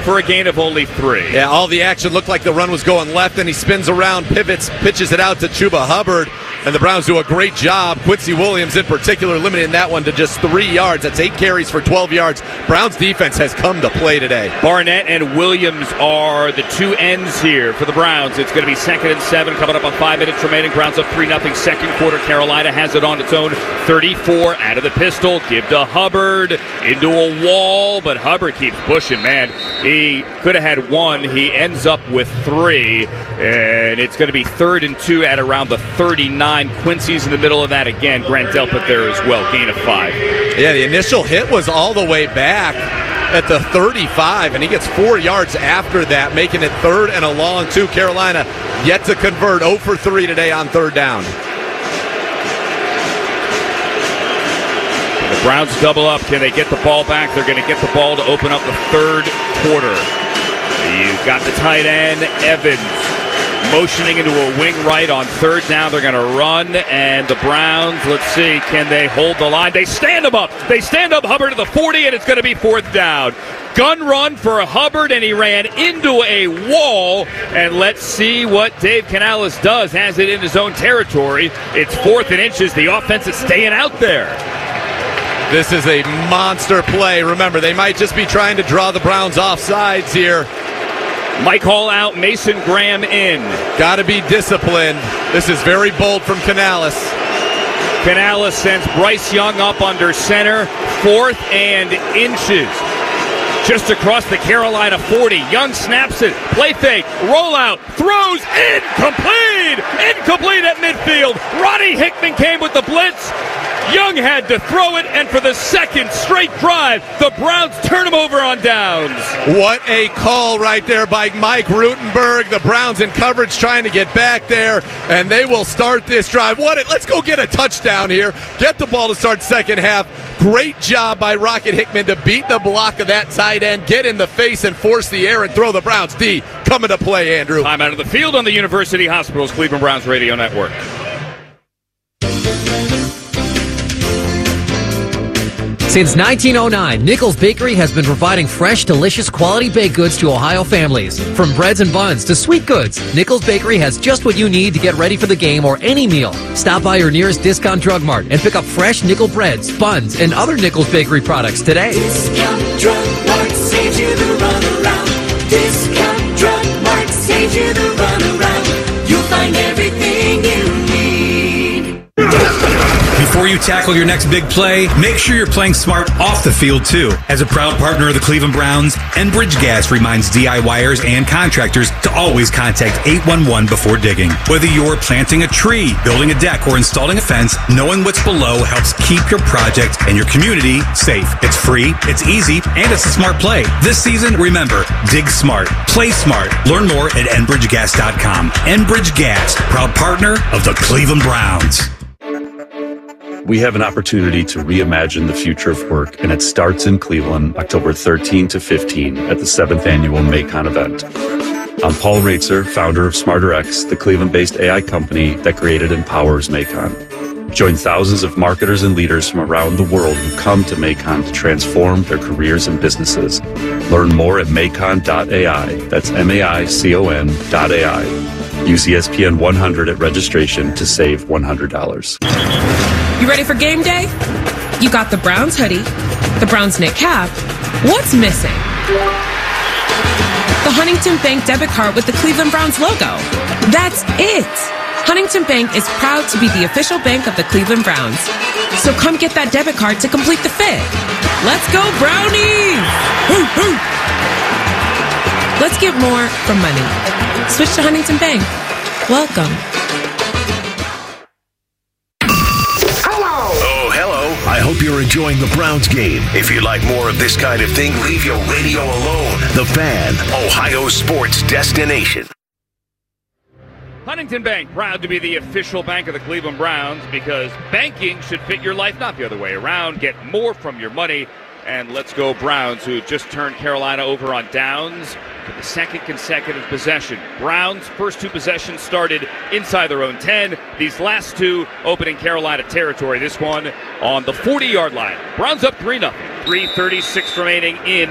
for a gain of only 3. Yeah, all the action looked like the run was going left, and he spins around, pivots, pitches it out to Chuba Hubbard, and the Browns do a great job. Quincy Williams in particular limiting that one to just 3 yards. That's 8 carries for 12 yards. Browns defense has come to play today. Barnett and Williams are the 2 ends here for the Browns. It's going to be 2nd and 7 coming up on 5 minutes remaining. Browns up 3-0 second quarter. Carolina has it on its own 34 out of the pistol. Give to Hubbard into a wall, but Hubbard keeps pushing, man. He could have had 1. He ends up with 3, and it's going to be 3rd and 2 at around the 39. Quincy's in the middle of that again. Grant Delpit there as well. Gain of 5. Yeah, the initial hit was all the way back at the 35, and he gets 4 yards after that, making it 3rd and a long 2. Carolina yet to convert. 0 for 3 today on 3rd down. The Browns double up. Can they get the ball back? They're going to get the ball to open up the 3rd quarter. You've got the tight end, Evans, motioning into a wing right on 3rd down. They're going to run, and the Browns, let's see, can they hold the line? They stand him up. They stand up Hubbard to the 40, and it's going to be 4th down. Gun run for Hubbard, and he ran into a wall. And let's see what Dave Canales does. Has it in his own territory. It's 4th and inches. The offense is staying out there. This is a monster play. Remember, they might just be trying to draw the Browns off sides here. Mike Hall out, Mason Graham in. Got to be disciplined. This is very bold from Canales. Canales sends Bryce Young up under center. 4th and inches. Just across the Carolina 40. Young snaps it. Play fake. Rollout. Throws. Incomplete. Incomplete at midfield. Ronnie Hickman came with the blitz. Young had to throw it, and for the 2nd straight drive, the Browns turn him over on downs. What a call right there by Mike Rutenberg. The Browns in coverage trying to get back there, and they will start this drive. Let's go get a touchdown here. Get the ball to start second half. Great job by Rocket Hickman to beat the block of that tight end, get in the face and force the air and throw the Browns D coming to play, Andrew. Time out of the field on the University Hospitals Cleveland Browns Radio Network. Since 1909, Nichols Bakery has been providing fresh, delicious, quality baked goods to Ohio families. From breads and buns to sweet goods, Nichols Bakery has just what you need to get ready for the game or any meal. Stop by your nearest Discount Drug Mart and pick up fresh Nickel breads, buns, and other Nichols Bakery products today. Discount Drug Mart saves you the runaround. Discount Drug Mart saves you the runaround. You'll find everything you need. Before you tackle your next big play, make sure you're playing smart off the field, too. As a proud partner of the Cleveland Browns, Enbridge Gas reminds DIYers and contractors to always contact 811 before digging. Whether you're planting a tree, building a deck, or installing a fence, knowing what's below helps keep your project and your community safe. It's free, it's easy, and it's a smart play. This season, remember, dig smart, play smart. Learn more at enbridgegas.com. Enbridge Gas, proud partner of the Cleveland Browns. We have an opportunity to reimagine the future of work, and it starts in Cleveland, October 13 to 15 at the 7th annual Macon event. I'm Paul Raitzer, founder of SmarterX, the Cleveland-based AI company that created and powers Macon. Join thousands of marketers and leaders from around the world who come to Macon to transform their careers and businesses. Learn more at macon.ai. That's MAICON.ai. Use ESPN 100 at registration to save $100. You ready for game day? You got the Browns hoodie, the Browns knit cap. What's missing? The Huntington Bank debit card with the Cleveland Browns logo. That's it. Huntington Bank is proud to be the official bank of the Cleveland Browns. So come get that debit card to complete the fit. Let's go, Brownies! Woo, woo. Let's get more from money. Switch to Huntington Bank. Welcome. I hope you're enjoying the Browns game. If you like more of this kind of thing, leave your radio alone. The Fan, Ohio sports destination. Huntington Bank, proud to be the official bank of the Cleveland Browns, because banking should fit your life, not the other way around. Get more from your money. And let's go Browns, who just turned Carolina over on downs for the 2nd consecutive possession. Browns' first 2 possessions started inside their own 10. These last 2 opening Carolina territory. This one on the 40-yard line. Browns up 3-0. 3:36 remaining in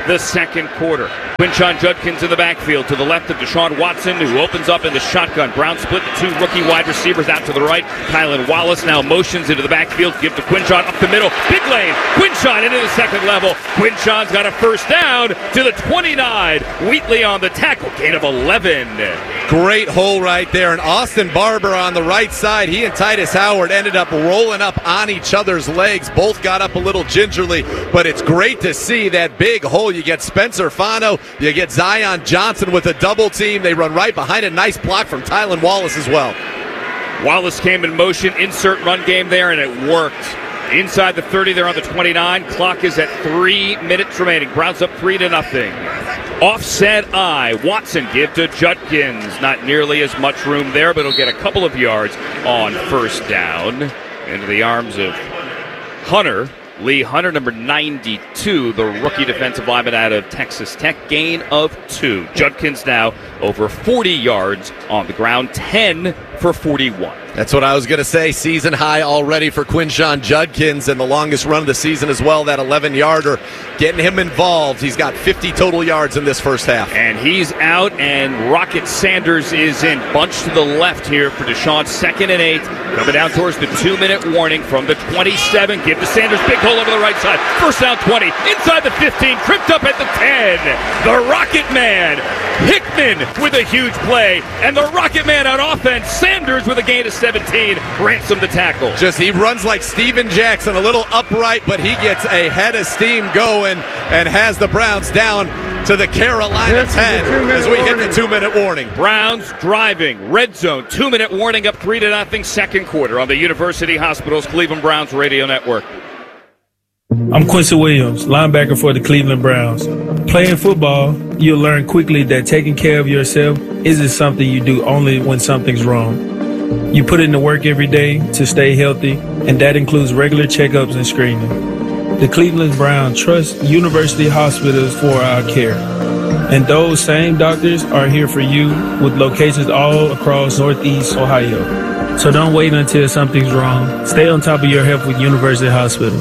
the second quarter. Quinshon Judkins in the backfield to the left of Deshaun Watson, who opens up in the shotgun. Brown split the two rookie wide receivers out to the right. Kylan Wallace now motions into the backfield. Give to Quinshon up the middle. Big lane. Quinshon into the second level. Quinshon's got a first down to the 29. Wheatley on the tackle. Gain of 11. Great hole right there. And Austin Barber on the right side. He and Titus Howard ended up rolling up on each other's legs. Both got up a little gingerly, but it's great to see that big hole. You get Spencer Fano. You get Zion Johnson with a double team. They run right behind it. Nice block from Tylan Wallace as well. Wallace came in motion, insert run game there, and it worked. Inside the 30, they're on the 29. Clock is at 3 minutes remaining. Browns up 3-0. Offset eye. Watson give to Judkins. Not nearly as much room there, but he'll get a couple of yards on first down. Into the arms of Hunter. Lee Hunter, number 92, the rookie defensive lineman out of Texas Tech. Gain of 2. Judkins now over 40 yards on the ground, 10 for 41. That's what I was going to say. Season high already for Quinshon Judkins, and the longest run of the season as well, that 11-yarder. Getting him involved. He's got 50 total yards in this first half. And he's out, and Rocket Sanders is in. Bunch to the left here for Deshaun, 2nd and 8. Coming down towards the 2-minute warning from the 27. Give to Sanders, big hole over the right side. First down 20, inside the 15, tripped up at the 10. The Rocket Man, Hickman with a huge play, and the Rocket Man on offense, Sanders with a gain of 17, ransom the tackle. He runs like Steven Jackson, a little upright, but he gets a head of steam going and has the Browns down to the Carolina 10 as we hit the 2-minute warning. Browns driving, red zone, 2-minute warning, up 3-0, second quarter on the University Hospitals Cleveland Browns radio network. I'm Quincy Williams, linebacker for the Cleveland Browns. Playing football, you'll learn quickly that taking care of yourself isn't something you do only when something's wrong. You put in the work every day to stay healthy, and that includes regular checkups and screening. The Cleveland Browns trust University Hospitals for our care. And those same doctors are here for you with locations all across Northeast Ohio. So don't wait until something's wrong. Stay on top of your health with University Hospital.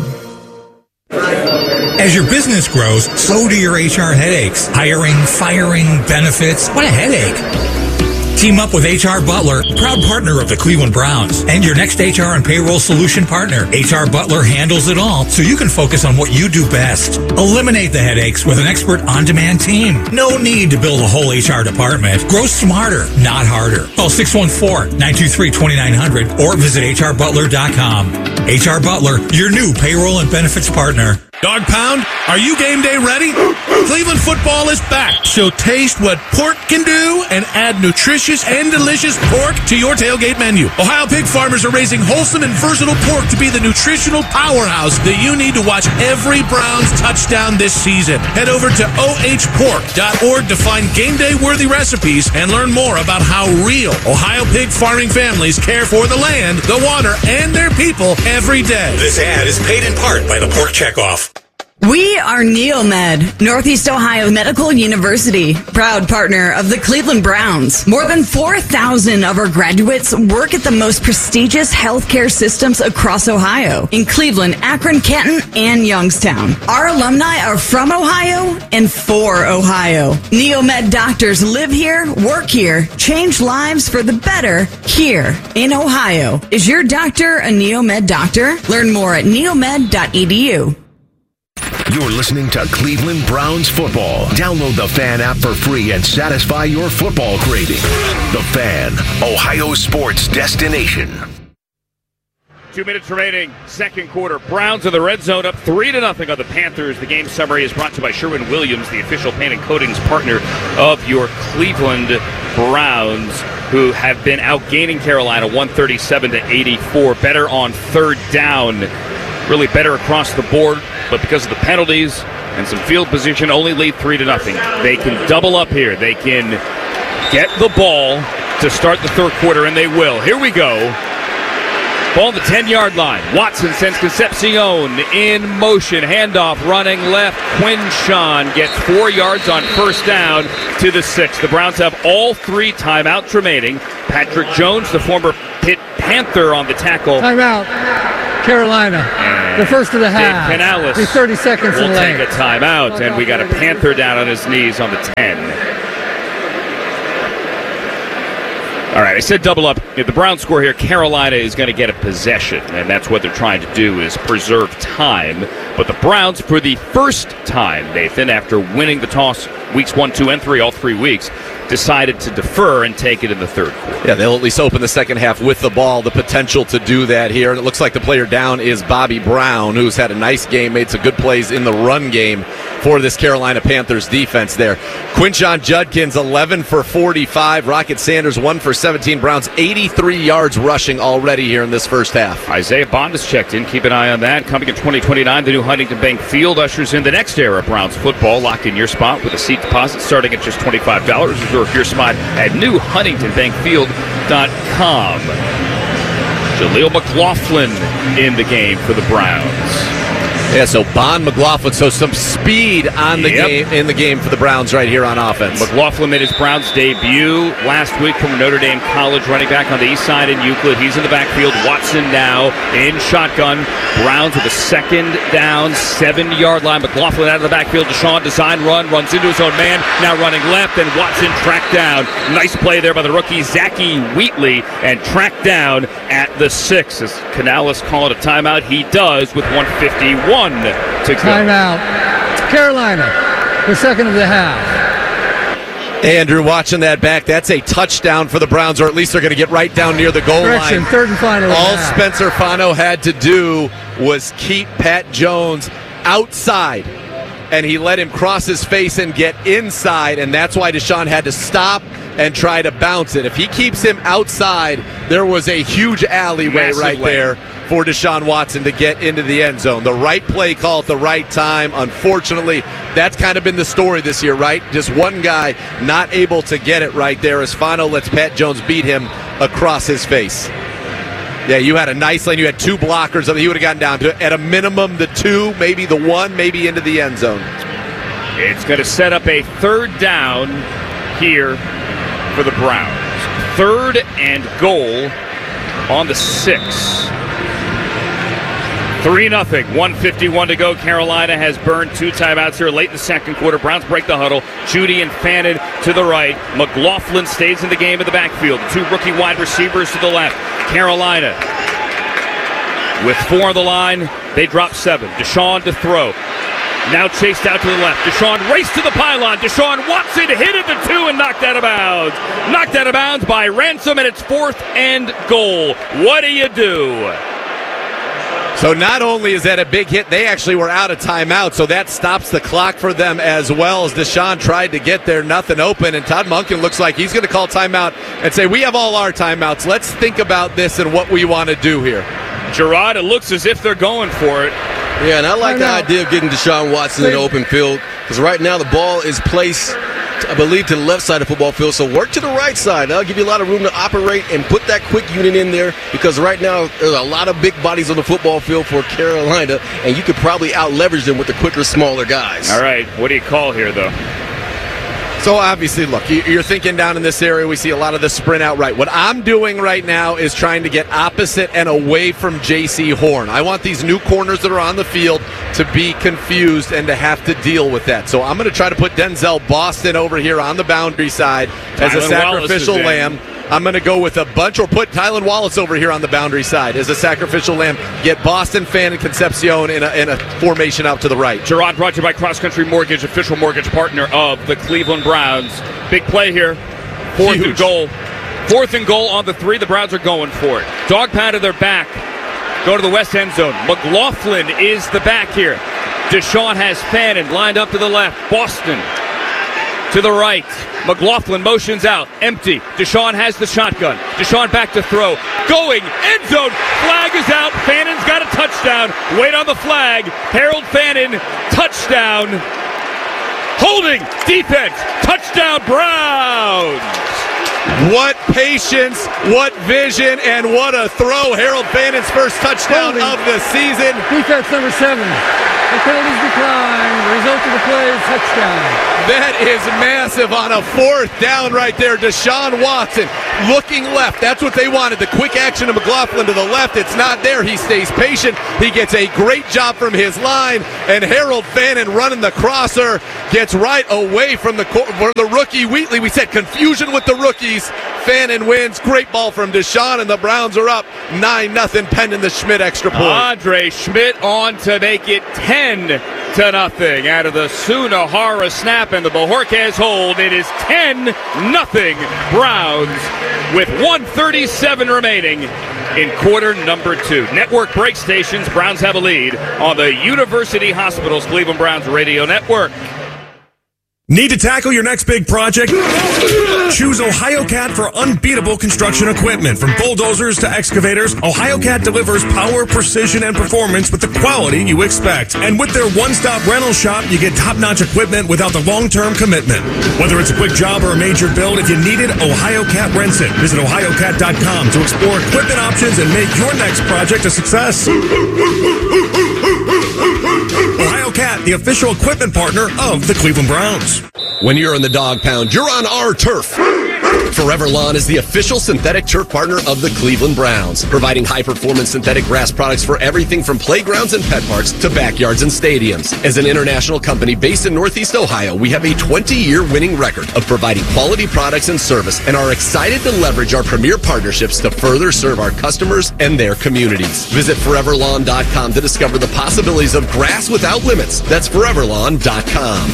As your business grows, so do your HR headaches. Hiring, firing, benefits. What a headache. Team up with HR Butler, proud partner of the Cleveland Browns, and your next HR and payroll solution partner. HR Butler handles it all, so you can focus on what you do best. Eliminate the headaches with an expert on-demand team. No need to build a whole HR department. Grow smarter, not harder. Call 614-923-2900 or visit hrbutler.com. HR Butler, your new payroll and benefits partner. Dog Pound, are you game day ready? Cleveland football is back, so taste what pork can do and add nutritious and delicious pork to your tailgate menu. Ohio pig farmers are raising wholesome and versatile pork to be the nutritional powerhouse that you need to watch every Browns touchdown this season. Head over to ohpork.org to find game day worthy recipes and learn more about how real Ohio pig farming families care for the land, the water, and their people every day. This ad is paid in part by the Pork Checkoff. We are Neomed, Northeast Ohio Medical University, proud partner of the Cleveland Browns. More than 4,000 of our graduates work at the most prestigious healthcare systems across Ohio, in Cleveland, Akron, Canton, and Youngstown. Our alumni are from Ohio and for Ohio. Neomed doctors live here, work here, change lives for the better here in Ohio. Is your doctor a Neomed doctor? Learn more at neomed.edu. You're listening to Cleveland Browns football. Download the Fan app for free and satisfy your football craving. The Fan, Ohio sports destination. 2 minutes remaining, second quarter. Browns in the red zone, up 3-0 on the Panthers. The game summary is brought to you by Sherwin-Williams, the official paint and coatings partner of your Cleveland Browns, who have been outgaining Carolina 137-84. Better on third down. Really better across the board, but because of the penalties and some field position, only lead 3-0. They can double up here. They can get the ball to start the third quarter, and they will. Here we go. Ball on the 10-yard line. Watson sends Concepcion in motion. Handoff running left. Quinshon gets 4 yards on first down to the 6. The Browns have all 3 timeouts remaining. Patrick Jones, the former Pitt Panther, on the tackle. Timeout. Carolina. The first of the half. Dave Canales Be 30 seconds will in take length. a timeout, and we got a Panther down on his knees on the 10. All right, I said double up. If the Browns score here, Carolina is going to get a possession, and that's what they're trying to do is preserve time. But the Browns, for the first time, Nathan, after winning the toss weeks 1, 2, and 3, all 3 weeks, decided to defer and take it in the third quarter. Yeah, they'll at least open the second half with the ball, the potential to do that here. And it looks like the player down is Bobby Brown, who's had a nice game, made some good plays in the run game for this Carolina Panthers defense there. Quinshon Judkins, 11 for 45. Rocket Sanders, 1 for 17. Browns, 83 yards rushing already here in this first half. Isaiah Bond has checked in. Keep an eye on that. Coming in 2029, the new Huntington Bank Field ushers in the next era of Browns football. Lock in your spot with a seat deposit starting at just $25. Reserve your spot at newhuntingtonbankfield.com. Jaleel McLaughlin in the game for the Browns. Yeah, so Bond, McLaughlin, so some speed on the game in the game for the Browns right here on offense. McLaughlin made his Browns debut last week from Notre Dame College, running back on the east side in Euclid. He's in the backfield. Watson now in shotgun. Browns with a second down, 7-yard line. McLaughlin out of the backfield. Deshaun design run, runs into his own man, now running left, and Watson tracked down. Nice play there by the rookie Zachy Wheatley, and tracked down at the 6. As Canales called a timeout, he does with 1:51 to go. Timeout. Carolina, the second of the half. Andrew, watching that back, that's a touchdown for the Browns, or at least they're going to get right down near the goal Correction, line. third and final. All Spencer Fano had to do was keep Pat Jones outside, and he let him cross his face and get inside, and that's why Deshaun had to stop and try to bounce it. If he keeps him outside, there was a huge alleyway right there for Deshaun Watson to get into the end zone. The right play call at the right time. Unfortunately, that's kind of been the story this year, right? Just one guy not able to get it right there as Fano lets Pat Jones beat him across his face. Yeah, you had a nice lane. You had 2 blockers. I mean, he would have gotten down to, at a minimum, the 2, maybe the 1, maybe into the end zone. It's going to set up a third down here for the Browns. 3rd and goal on the 6. 3-0, 1:51 to go. Carolina has burned 2 timeouts here late in the second quarter. Browns break the huddle. Judy and Fannin to the right. McLaughlin stays in the game in the backfield. 2 rookie wide receivers to the left. Carolina with 4 on the line. They drop 7. Deshaun to throw. Now chased out to the left. Deshaun raced to the pylon. Deshaun Watson hit at the 2 and knocked out of bounds. Knocked out of bounds by Ransom, and it's 4th and goal. What do you do? So not only is that a big hit, they actually were out of timeout, so that stops the clock for them as well as Deshaun tried to get there, nothing open, and Todd Monken looks like he's going to call timeout and say, we have all our timeouts. Let's think about this and what we want to do here. Gerard, it looks as if they're going for it. Yeah, and I like the idea of getting Deshaun Watson in the open field because right now the ball is placed, I believe, to the left side of the football field. So work to the right side. That'll give you a lot of room to operate and put that quick unit in there because right now there's a lot of big bodies on the football field for Carolina, and you could probably out-leverage them with the quicker, smaller guys. All right, what do you call here, though? So obviously, look, you're thinking down in this area, we see a lot of the sprint out right. What I'm doing right now is trying to get opposite and away from J.C. Horn. I want these new corners that are on the field to be confused and to have to deal with that. So I'm going to try to put Denzel Boston over here on the boundary side as a sacrificial lamb. I'm going to go with a bunch, or put Tylan Wallace over here on the boundary side as a sacrificial lamb. Get Boston, Fan, and Concepcion in a formation out to the right. Gerard brought to you by Cross Country Mortgage, official mortgage partner of the Cleveland Browns. Big play here. 4th and goal. 4th and goal on the 3. The Browns are going for it. Dog pound to their back. Go to the west end zone. McLaughlin is the back here. Deshaun has Fannin lined up to the left. Boston to the right. McLaughlin motions out. Empty. Deshaun has the shotgun. Deshaun back to throw. Going. End zone. Flag is out. Fannin's got a touchdown. Wait on the flag. Harold Fannin. Touchdown. Holding. Defense. Touchdown Browns. What patience, what vision, and what a throw. Harold Fannin's first touchdown of the season. Defense number 7. The penalties decline. The result of the play is touchdown. That is massive on a 4th down right there. Deshaun Watson looking left. That's what they wanted. The quick action of McLaughlin to the left. It's not there. He stays patient. He gets a great job from his line. And Harold Fannin running the crosser gets right away from the rookie Wheatley. We said confusion with the rookies. Fannin wins. Great ball from Deshaun, and the Browns are up 9-0 pending the Schmidt extra point. Andre Schmidt on to make it 10-0 out of the Sunahara snap and the Bojorquez hold. It is 10-0 Browns with 1:37 remaining in quarter number 2. Network break stations. Browns have a lead on the University Hospitals Cleveland Browns radio network. Need to tackle your next big project? Choose OhioCat for unbeatable construction equipment. From bulldozers to excavators, OhioCat delivers power, precision, and performance with the quality you expect. And with their one-stop rental shop, you get top-notch equipment without the long-term commitment. Whether it's a quick job or a major build, if you need it, OhioCat rents it. Visit OhioCat.com to explore equipment options and make your next project a success. OhioCat, the official equipment partner of the Cleveland Browns. When you're in the dog pound, you're on our turf. Forever Lawn is the official synthetic turf partner of the Cleveland Browns, providing high-performance synthetic grass products for everything from playgrounds and pet parks to backyards and stadiums. As an international company based in Northeast Ohio, we have a 20-year winning record of providing quality products and service and are excited to leverage our premier partnerships to further serve our customers and their communities. Visit foreverlawn.com to discover the possibilities of grass without limits. That's foreverlawn.com.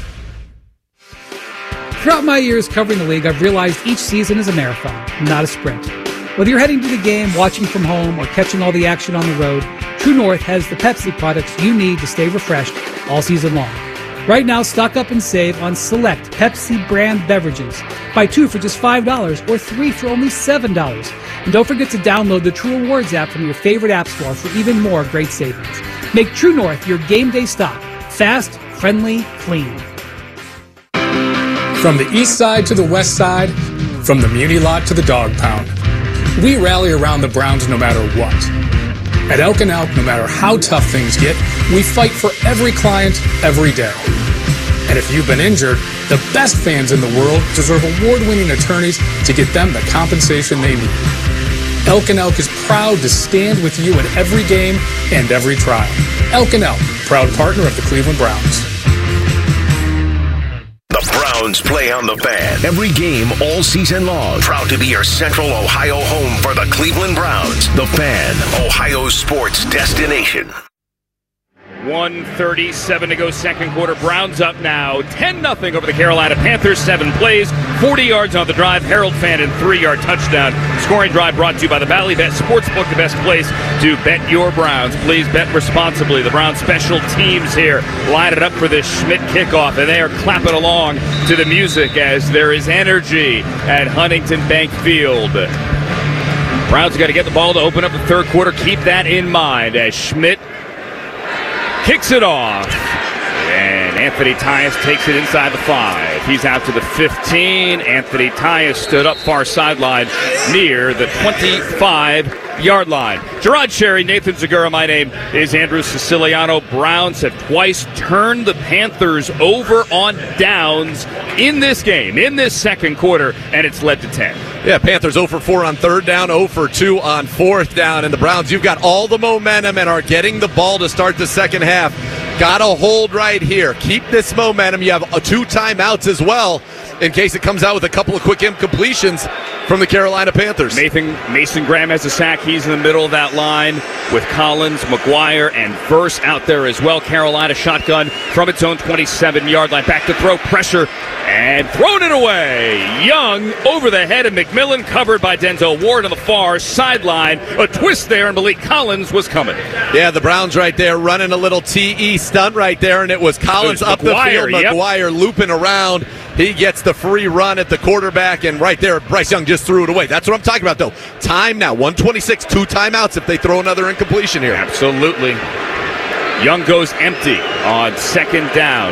Throughout my years covering the league, I've realized each season is a marathon, not a sprint. Whether you're heading to the game, watching from home, or catching all the action on the road, True North has the Pepsi products you need to stay refreshed all season long. Right now, stock up and save on select Pepsi brand beverages. Buy 2 for just $5 or 3 for only $7. And don't forget to download the True Rewards app from your favorite app store for even more great savings. Make True North your game day stop. Fast, friendly, clean. From the east side to the west side, from the Muni lot to the dog pound, we rally around the Browns no matter what. At Elk & Elk, no matter how tough things get, we fight for every client, every day. And if you've been injured, the best fans in the world deserve award-winning attorneys to get them the compensation they need. Elk & Elk is proud to stand with you in every game and every trial. Elk & Elk, proud partner of the Cleveland Browns. The Browns play on the Fan. Every game all season long. Proud to be your Central Ohio home for the Cleveland Browns. The Fan, Ohio's sports destination. 1:37 to go second quarter. Browns up now 10-0 over the Carolina Panthers. 7 plays, 40 yards on the drive. Harold Fannin, 3-yard touchdown. Scoring drive brought to you by the Valley Bet Sportsbook, the best place to bet your Browns. Please bet responsibly. The Browns special teams here line it up for this Schmidt kickoff, and they are clapping along to the music as there is energy at Huntington Bank Field. Browns got to get the ball to open up the third quarter. Keep that in mind as Schmidt kicks it off, and Anthony Tyus takes it inside the 5. He's out to the 15. Anthony Tyus stood up far sideline near the 25-yard line. Gerard Cherry, Nathan Zagura, my name is Andrew Siciliano. Browns have twice turned the Panthers over on downs in this game, in this second quarter, and it's led to 10. Yeah, Panthers 0 for 4 on third down, 0 for 2 on fourth down. And the Browns, you've got all the momentum and are getting the ball to start the second half. Got to hold right here. Keep this momentum. You have 2 timeouts as well in case it comes out with a couple of quick incompletions from the Carolina Panthers. Mason Graham has a sack. He's in the middle of that line with Collins, McGuire, and Verse out there as well. Carolina shotgun from its own 27-yard line. Back to throw, pressure, and thrown it away. Young over the head of McMillan, covered by Denzel Ward on the far sideline. A twist there, and Malik Collins was coming. Yeah, the Browns right there running a little TE stunt right there, and it was Collins up the field. McGuire looping around. He gets the free run at the quarterback, and right there, Bryce Young just threw it away. That's what I'm talking about, though. Time now, 1:26, 2 timeouts if they throw another incompletion here. Absolutely. Young goes empty on second down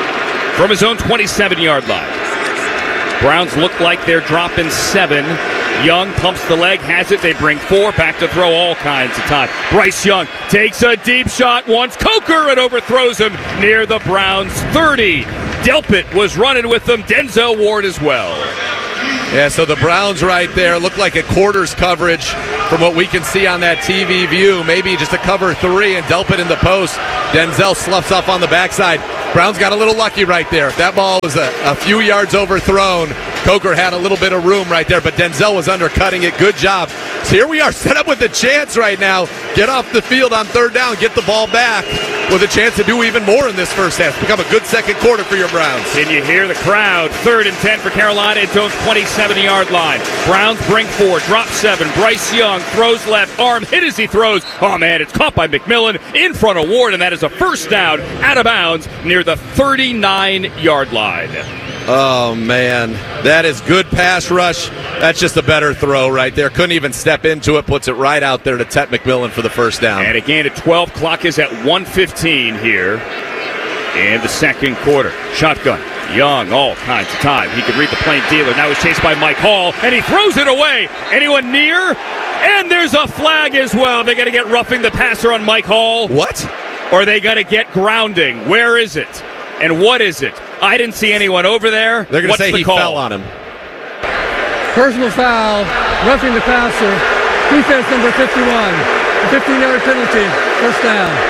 from his own 27-yard line. Browns look like they're dropping 7 Young pumps the leg, has it. They bring 4, back to throw all kinds of time. Bryce Young takes a deep shot, wants Coker, and overthrows him near the Browns' 30. Delpit was running with them. Denzel Ward as well. Yeah, so the Browns right there look like a quarters coverage from what we can see on that TV view. Maybe just a cover 3 and Delpit in the post. Denzel sloughs off on the backside. Browns got a little lucky right there. If that ball was a few yards overthrown, Coker had a little bit of room right there, but Denzel was undercutting it. Good job. So here we are set up with a chance right now. Get off the field on 3rd down, get the ball back with a chance to do even more in this first half. Become a good second quarter for your Browns. Can you hear the crowd? 3rd and 10 for Carolina at Jones' 27-yard line. Browns bring 4, drop 7. Bryce Young throws left, arm hit as he throws. Oh, man, it's caught by McMillan in front of Ward, and that is a first down out of bounds near the 39-yard line. Oh, man. That is good pass rush. That's just a better throw right there. Couldn't even step into it. Puts it right out there to Tet McMillan for the first down. And again at 12. Clock is at 1:15 here in the second quarter. Shotgun. Young, all kinds of time. He could read the plain dealer. Now he's chased by Mike Hall, and he throws it away. Anyone near? And there's a flag as well. They got to get roughing the passer on Mike Hall. What? Or they got to get grounding. Where is it? And what is it? I didn't see anyone over there. They're going to say he fell on him. Personal foul, roughing the passer, defense number 51, a 15-yard penalty, first down.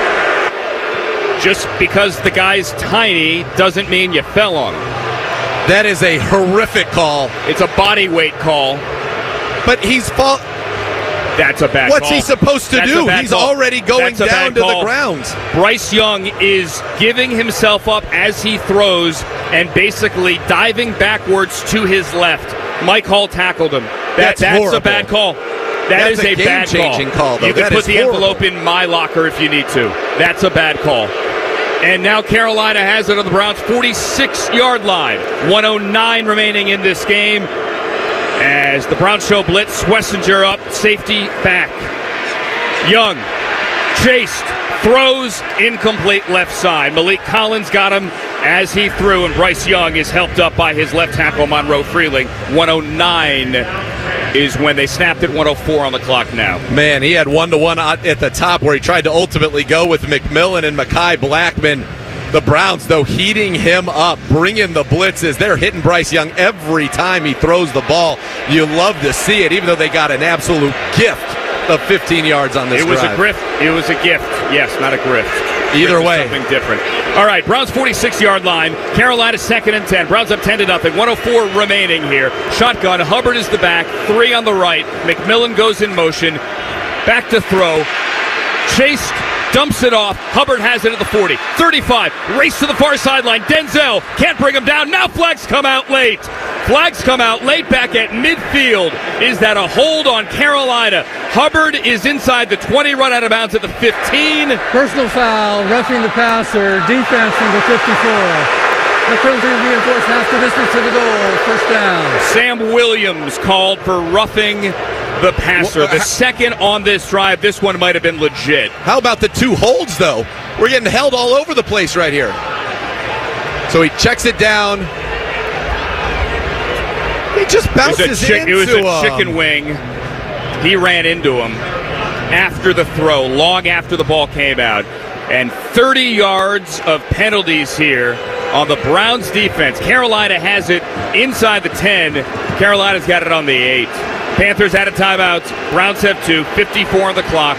Just because the guy's tiny doesn't mean you fell on him. That is a horrific call. It's a body weight call. But he's fall. That's a bad What's call. he supposed to do? He's already going down to the ground. Bryce Young is giving himself up as he throws and basically diving backwards to his left. Mike Hall tackled him. That's a bad call. That's a bad call. You can put the envelope in my locker if you need to. That's a bad call. And now Carolina has it on the Browns' 46-yard line. 1:09 remaining in this game. As the Browns show blitz, Wessinger up, safety back. Young, chased, throws, incomplete left side. Malik Collins got him as he threw, and Bryce Young is helped up by his left tackle, Monroe Freeling. 1:09 is when they snapped it, 1:04 on the clock now. Man, he had 1-to-1 at the top where he tried to ultimately go with McMillan and Mekhi Blackman. The Browns, though, heating him up, bringing the blitzes. They're hitting Bryce Young every time he throws the ball. You love to see it, even though they got an absolute gift of 15 yards on this drive. It was a grift. It was a gift. Yes, not a grift. Either way. Something different. All right, Browns 46-yard line. Carolina 2nd and 10. Browns up 10-0. 1:04 remaining here. Shotgun. Hubbard is the back. 3 on the right. McMillan goes in motion. Back to throw. Chased. Dumps it off. Hubbard has it at the 40. 35. Race to the far sideline. Denzel can't bring him down. Now flags come out late. Flags come out late back at midfield. Is that a hold on Carolina? Hubbard is inside the 20, run out of bounds at the 15. Personal foul, roughing the passer, defense number 54. The penalty reinforced half the distance to the goal. First down. Sam Williams called for roughing the passer. The second on this drive. This one might have been legit. How about the 2 holds, though? We're getting held all over the place right here. So he checks it down. He just bounces into him. It was a chicken wing. He ran into him after the throw, long after the ball came out. And 30 yards of penalties here on the Browns defense. Carolina has it inside the 10. Carolina's got it on the 8. Panthers out of timeouts. Browns have 2. 54 on the clock.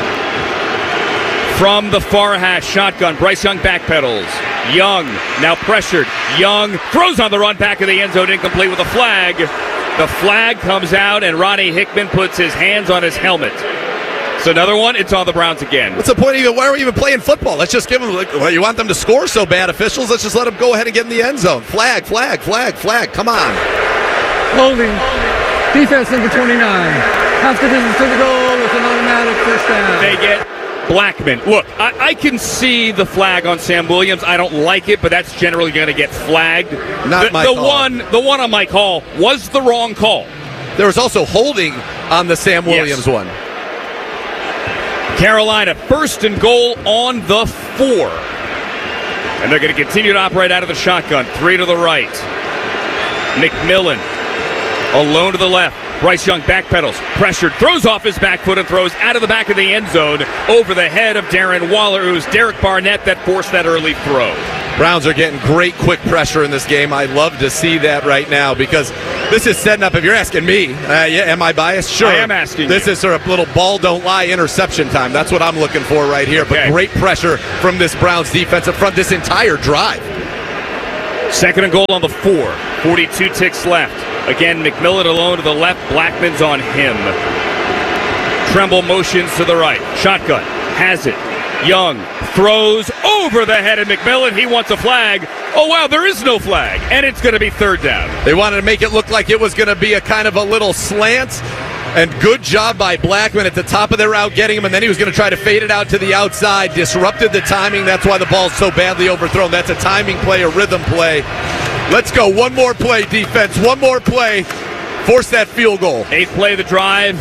From the far hash, shotgun. Bryce Young backpedals. Young now pressured. Young throws on the run back of the end zone, incomplete with a flag. The flag comes out, and Ronnie Hickman puts his hands on his helmet. So another one, it's on the Browns again. What's the point of why are we even playing football? Let's just give them, well, you want them to score so bad, officials? Let's just let them go ahead and get in the end zone. Flag, flag, flag, flag. Come on. Holding. Defense number 29. Half the distance to the goal with an automatic first down. They get Blackman. Look, I can see the flag on Sam Williams. I don't like it, but that's generally going to get flagged. Not Mike Hall. The one on Mike Hall was the wrong call. There was also holding on the Sam Williams one. Carolina, 1st and goal on the 4. And they're going to continue to operate out of the shotgun. 3 to the right. McMillan alone to the left. Bryce Young backpedals, pressured, throws off his back foot and throws out of the back of the end zone over the head of Darren Waller. It was Derek Barnett that forced that early throw. Browns are getting great quick pressure in this game. I love to see that right now because this is setting up, if you're asking me, yeah, am I biased? Sure. I am asking This you. is sort of little ball don't lie interception time. That's what I'm looking for right here. Okay. But great pressure from this Browns defensive front this entire drive. 2nd and goal on the 4. 42 ticks left. Again, McMillan alone to the left. Blackman's on him. Tremble motions to the right. Shotgun. Has it. Young throws over the head of McMillan. He wants a flag. Oh, wow, there is no flag. And it's going to be 3rd down. They wanted to make it look like it was going to be a kind of a little slant. And good job by Blackman at the top of their route getting him. And then he was going to try to fade it out to the outside. Disrupted the timing. That's why the ball's so badly overthrown. That's a timing play, a rhythm play. Let's go. One more play, defense. One more play. Force that field goal. 8th play of the drive.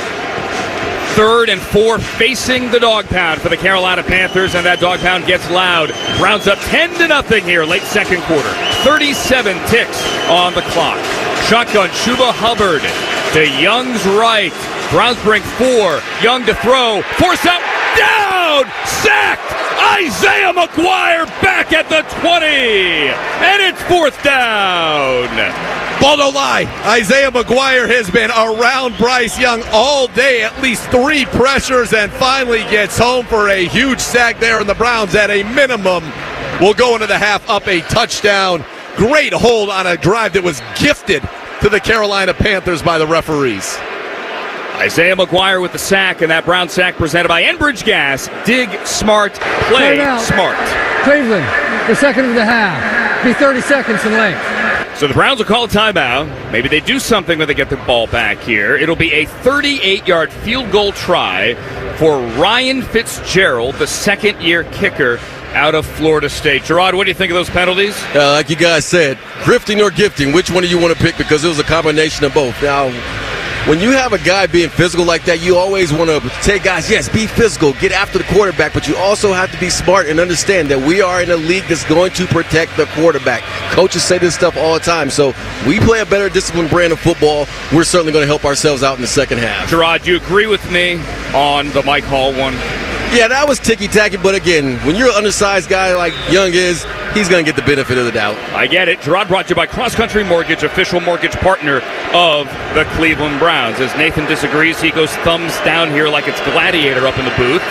3rd and 4 facing the dog pound for the Carolina Panthers, and that dog pound gets loud. Browns up 10-0 here, late 2nd quarter. 37 ticks on the clock. Shotgun, Chuba Hubbard to Young's right. Browns bring 4. Young to throw. Force out. Down! Sacked! Isaiah McGuire back at the 20. And it's 4th down. Ball don't lie. Isaiah McGuire has been around Bryce Young all day, at least 3 pressures, and finally gets home for a huge sack there. And the Browns, at a minimum, will go into the half up a touchdown. Great hold on a drive that was gifted to the Carolina Panthers by the referees. Isaiah McGuire with the sack, and that Brown sack presented by Enbridge Gas. Dig smart, play smart. Cleveland, the 2nd of the half. Be 30 seconds in length. So the Browns will call a timeout. Maybe they do something when they get the ball back here. It'll be a 38-yard field goal try for Ryan Fitzgerald, the 2nd-year kicker out of Florida State. Gerard, what do you think of those penalties? Like you guys said, drifting or gifting, which one do you want to pick? Because it was a combination of both. Now, when you have a guy being physical like that, you always want to say, guys, yes, be physical, get after the quarterback, but you also have to be smart and understand that we are in a league that's going to protect the quarterback. Coaches say this stuff all the time, so we play a better disciplined brand of football. We're certainly going to help ourselves out in the second half. Gerard, do you agree with me on the Mike Hall one? Yeah, that was ticky-tacky, but again, when you're an undersized guy like Young is, he's going to get the benefit of the doubt. I get it. Gerard brought to you by Cross Country Mortgage, official mortgage partner of the Cleveland Browns. As Nathan disagrees, he goes thumbs down here like it's Gladiator up in the booth.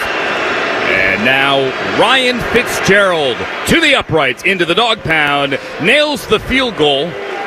And now Ryan Fitzgerald to the uprights, into the dog pound, nails the field goal.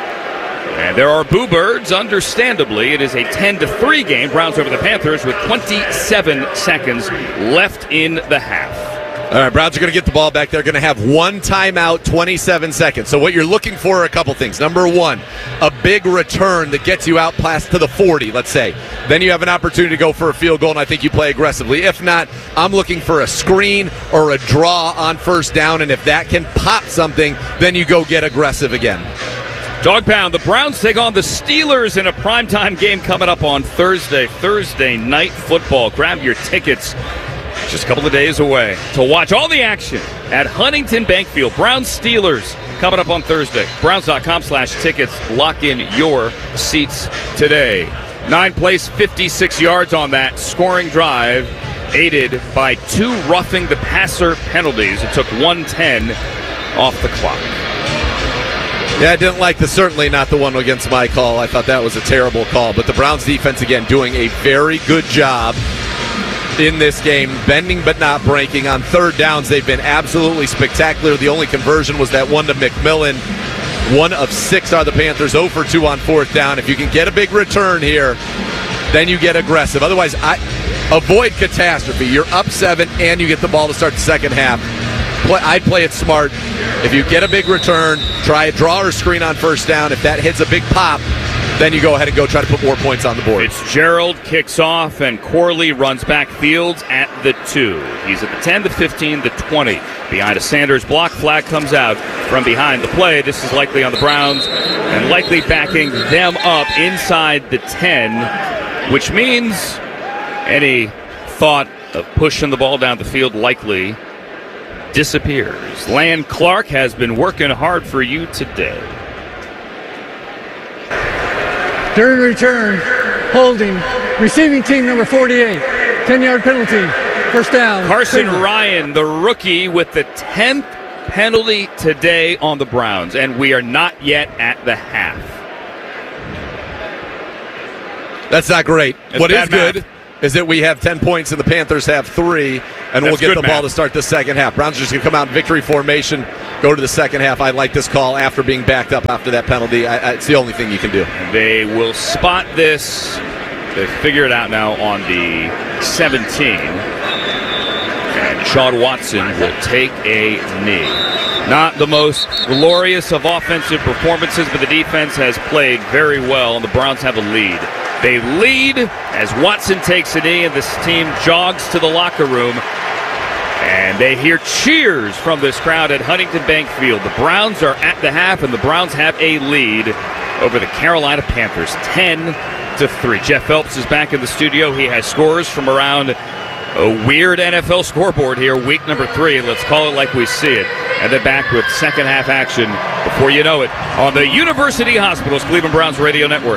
And there are boo birds, understandably. It is a 10-3 game. Browns over the Panthers with 27 seconds left in the half. All right, Browns are going to get the ball back. They're going to have 1 timeout, 27 seconds. So what you're looking for are a couple things. Number 1, a big return that gets you out past to the 40, let's say. Then you have an opportunity to go for a field goal, and I think you play aggressively. If not, I'm looking for a screen or a draw on 1st down, and if that can pop something, then you go get aggressive again. Dog pound. The Browns take on the Steelers in a primetime game coming up on Thursday night football. Grab your tickets. Just a couple of days away to watch all the action at Huntington Bank Field. Browns Steelers coming up on Thursday. Browns.com/tickets. Lock in your seats today. 9 plays, 56 yards on that scoring drive, aided by 2 roughing the passer penalties. It took 1:10 off the clock. Yeah, I didn't like certainly not the one against Mike Hall. I thought that was a terrible call. But the Browns defense, again, doing a very good job in this game, bending but not breaking. On 3rd downs, they've been absolutely spectacular. The only conversion was that one to McMillan. 1 of 6 are the Panthers, 0 for 2 on 4th down. If you can get a big return here, then you get aggressive. Otherwise, avoid catastrophe. You're up 7, and you get the ball to start the second half. I'd play it smart. If you get a big return, try a draw or screen on 1st down. If that hits a big pop, then you go ahead and go try to put more points on the board. Fitzgerald kicks off, and Corley runs back Fields at the 2. He's at the 10, the 15, the 20. Behind a Sanders block, flag comes out from behind the play. This is likely on the Browns, and likely backing them up inside the 10, which means any thought of pushing the ball down the field likely disappears. Land Clark has been working hard for you today. During return, holding, receiving team number 48, 10-yard penalty, first down. Carson Ryan, the rookie, with the 10th penalty today on the Browns, and we are not yet at the half. That's not great. It's what is bad good math. is that we have 10 points and the Panthers have 3, and we'll get the ball to start the second half. Browns are just going to come out in victory formation, go to the second half. I like this call after being backed up after that penalty. It's the only thing you can do. They will spot this. They figure it out now on the 17. And Sean Watson will take a knee. Not the most glorious of offensive performances, but the defense has played very well, and the Browns have a lead. They lead as Watson takes a knee, and this team jogs to the locker room. And they hear cheers from this crowd at Huntington Bank Field. The Browns are at the half, and the Browns have a lead over the Carolina Panthers, 10-3. Jeff Phelps is back in the studio. He has scores from around a weird NFL scoreboard here, week number 3. Let's call it like we see it. And then back with second half action before you know it on the University Hospitals Cleveland Browns Radio Network.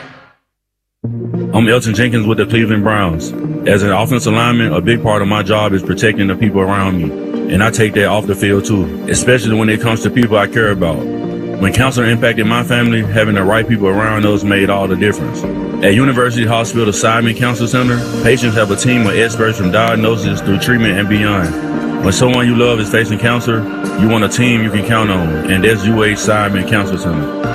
I'm Elton Jenkins with the Cleveland Browns. As an offensive lineman, a big part of my job is protecting the people around me. And I take that off the field too, especially when it comes to people I care about. When cancer impacted my family, having the right people around us made all the difference. At University Hospital Simon Cancer Center, patients have a team of experts from diagnosis through treatment and beyond. When someone you love is facing cancer, you want a team you can count on, and that's UH Simon Cancer Center.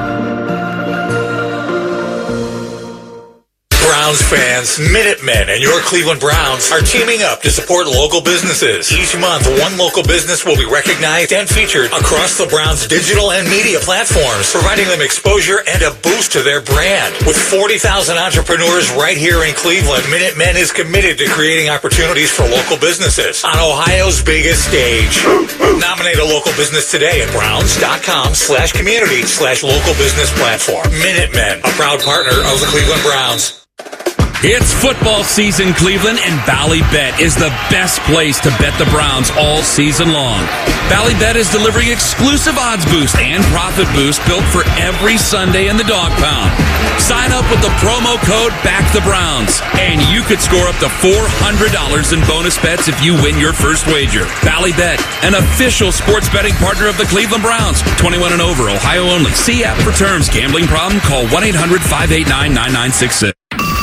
Browns fans, Minutemen and your Cleveland Browns are teaming up to support local businesses. Each month, one local business will be recognized and featured across the Browns' digital and media platforms, providing them exposure and a boost to their brand. With 40,000 entrepreneurs right here in Cleveland, Minutemen is committed to creating opportunities for local businesses on Ohio's biggest stage. Nominate a local business today at browns.com/community/local business platform. Minutemen, a proud partner of the Cleveland Browns. It's football season, Cleveland, and Bally Bet is the best place to bet the Browns all season long. Bally Bet is delivering exclusive odds boost and profit boost built for every Sunday in the Dog Pound. Sign up with the promo code BACKTheBrowns, and you could score up to $400 in bonus bets if you win your first wager. Bally Bet, an official sports betting partner of the Cleveland Browns. 21 and over, Ohio only. See app for terms. Gambling problem? Call 1-800-589-9966.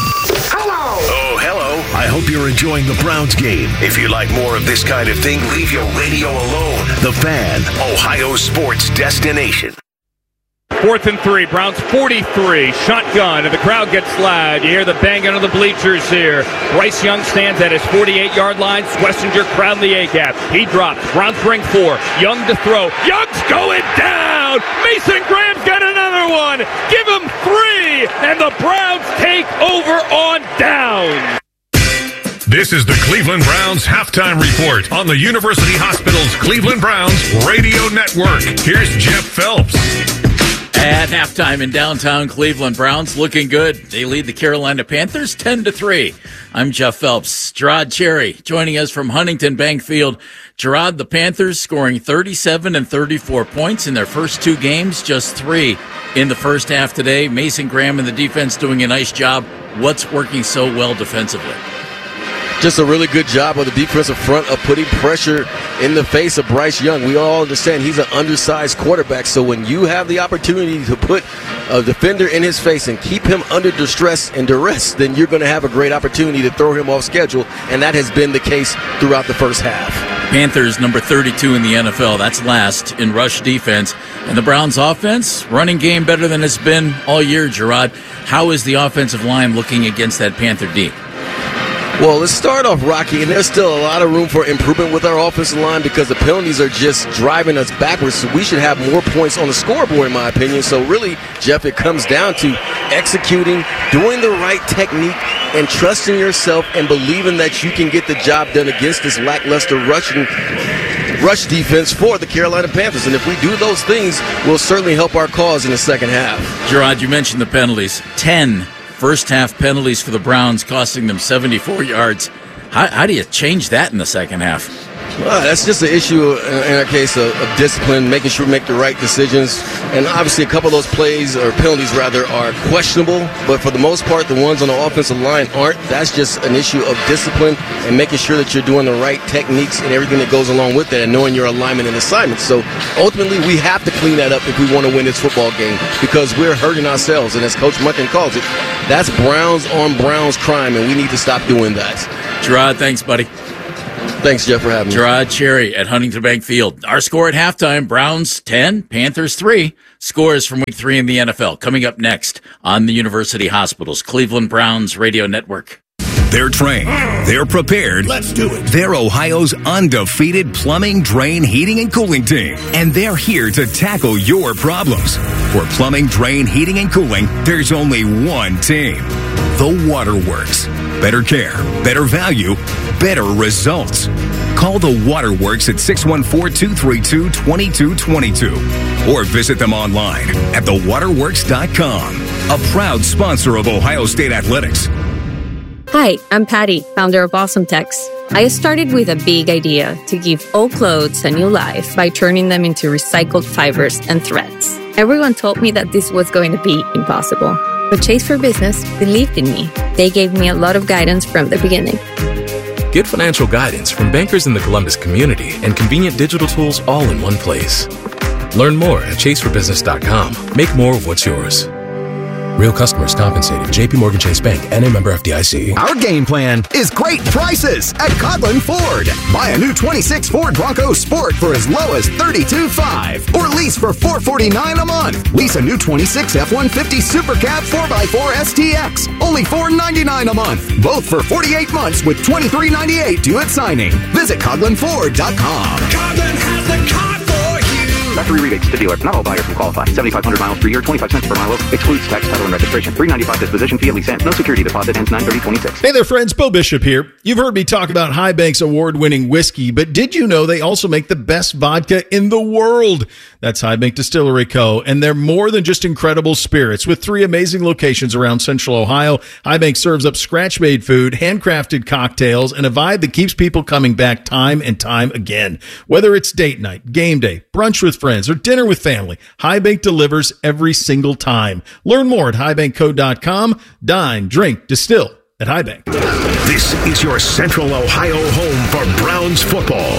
I hope you're enjoying the Browns game. If you like more of this kind of thing, leave your radio alone. The Fan, Ohio sports destination. 4th and 3, Browns 43, shotgun, and the crowd gets loud. You hear the banging of the bleachers here. Bryce Young stands at his 48-yard line. Schlesinger crowd the A-gap. He drops. Browns bring 4. Young to throw. Young's going down. Mason Graham's got another one. Give him 3, and the Browns take over on down. This is the Cleveland Browns halftime report on the University Hospitals Cleveland Browns Radio Network. Here's Jeff Phelps. At halftime in downtown Cleveland, Browns looking good. They lead the Carolina Panthers 10-3. I'm Jeff Phelps. Gerard Cherry joining us from Huntington Bank Field. Gerard, the Panthers scoring 37 and 34 points in their first 2 games, just 3 in the first half today. Mason Graham and the defense doing a nice job. What's working so well defensively? Just a really good job on the defensive front of putting pressure in the face of Bryce Young. We all understand he's an undersized quarterback, so when you have the opportunity to put a defender in his face and keep him under distress and duress, then you're going to have a great opportunity to throw him off schedule, and that has been the case throughout the first half. Panthers number 32 in the NFL. That's last in rush defense. And the Browns offense, running game better than it's been all year, Gerard. How is the offensive line looking against that Panther D? Well, let's start off rocky, and there's still a lot of room for improvement with our offensive line because the penalties are just driving us backwards. So we should have more points on the scoreboard, in my opinion. So really, Jeff, it comes down to executing, doing the right technique, and trusting yourself and believing that you can get the job done against this lackluster rush defense for the Carolina Panthers. And if we do those things, we'll certainly help our cause in the second half. Gerard, you mentioned the penalties. 10 first-half penalties for the Browns, costing them 74 yards. How do you change that in the second half? That's just an issue in our case of discipline, making sure we make the right decisions. And obviously a couple of those plays, or penalties rather, are questionable. But for the most part, the ones on the offensive line aren't. That's just an issue of discipline and making sure that you're doing the right techniques and everything that goes along with that and knowing your alignment and assignment. So ultimately, we have to clean that up if we want to win this football game because we're hurting ourselves. And as Coach Munkin calls it, that's Browns on Browns crime, and we need to stop doing that. Gerard, thanks, buddy. Thanks, Jeff, for having me. Gerard Cherry at Huntington Bank Field. Our score at halftime, Browns 10, Panthers 3. Scores from Week 3 in the NFL. Coming up next on the University Hospitals Cleveland Browns Radio Network. They're trained. They're prepared. Let's do it. They're Ohio's undefeated plumbing, drain, heating, and cooling team. And they're here to tackle your problems. For plumbing, drain, heating, and cooling, there's only one team. The Waterworks. Better care, better value, better results. Call the Waterworks at 614-232-2222 or visit them online at thewaterworks.com. A proud sponsor of Ohio State Athletics. Hi, I'm Patty, founder of Awesome Tex. I started with a big idea to give old clothes a new life by turning them into recycled fibers and threads. Everyone told me that this was going to be impossible. But Chase for Business believed in me. They gave me a lot of guidance from the beginning. Get financial guidance from bankers in the Columbus community and convenient digital tools all in one place. Learn more at chaseforbusiness.com. Make more of what's yours. Real customers compensated. JP Morgan Chase Bank, N.A. member FDIC. Our game plan is great prices at Coughlin Ford. Buy a new 26 Ford Bronco Sport for as low as $32,500 or lease for $449 a month. Lease a new 26 F-150 Super Cab 4x4 STX, only $499 a month. Both for 48 months with $23.98 due at signing. Visit CoughlinFord.com. Coughlin has the car for you. Factory rebates to dealer. Not all buyers can qualify. 7,500 miles per year, 25 cents per mile. Excludes tax, title, and registration. $395 disposition fee at lease end. No security deposit. Ends 9/30/26. Hey there, friends. Bo Bishop here. You've heard me talk about High Bank's award-winning whiskey, but did you know they also make the best vodka in the world? That's High Bank Distillery Co., and they're more than just incredible spirits. With 3 amazing locations around Central Ohio, High Bank serves up scratch-made food, handcrafted cocktails, and a vibe that keeps people coming back time and time again. Whether it's date night, game day, brunch with friends, or dinner with family, High Bank delivers every single time. Learn more at highbankco.com. Dine, drink, distill at High Bank. This is your Central Ohio home for Browns football.